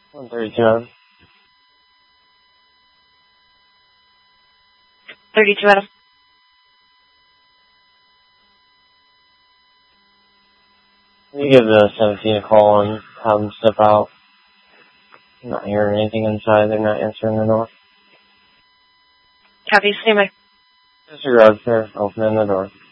132 out. 32 out. You give the 17 a call and have them step out. I'm not hearing anything inside. They're not answering the door. Copy, stand by. Disregard, sir. Opening the door.